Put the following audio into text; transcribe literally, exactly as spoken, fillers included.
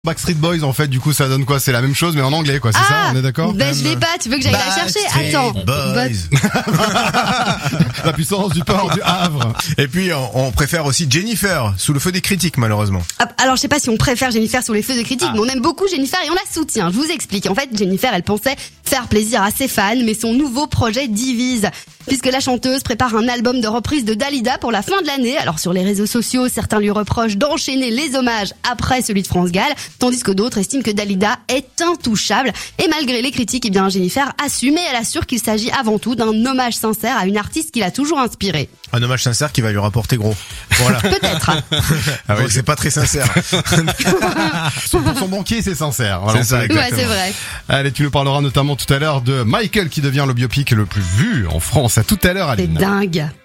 Backstreet Boys, en fait, du coup, ça donne quoi? C'est la même chose, mais en anglais, quoi, c'est ah, ça? On est d'accord? Ben, je l'ai pas, tu veux que j'aille la chercher? Attends. Boys. La puissance du port du Havre. Et puis, on, on préfère aussi Jennifer, sous le feu des critiques, malheureusement. Alors, je sais pas si on préfère Jennifer sous les feux de critiques, ah. mais on aime beaucoup Jennifer et on la soutient. Je vous explique. En fait, Jennifer, elle pensait faire plaisir à ses fans, mais son nouveau projet divise. Puisque la chanteuse prépare un album de reprise de Dalida pour la fin de l'année. Alors, sur les réseaux sociaux, certains lui reprochent d'enchaîner les hommages après celui de France Gall, tandis que d'autres estiment que Dalida est intouchable. Et malgré les critiques, eh bien, Jennifer assume et elle assure qu'il s'agit avant tout d'un hommage sincère à une artiste qui l'a toujours inspirée. Un hommage sincère qui va lui rapporter gros. Voilà. Peut-être. Ah oui, c'est pas très sincère. Sauf pour son banquier, c'est sincère. Voilà, c'est ça, Ouais, exactement. c'est vrai. Allez, tu nous parleras notamment tout à l'heure de Michael qui devient le biopic le plus vu en France. À tout à l'heure, C'est Aline. dingue.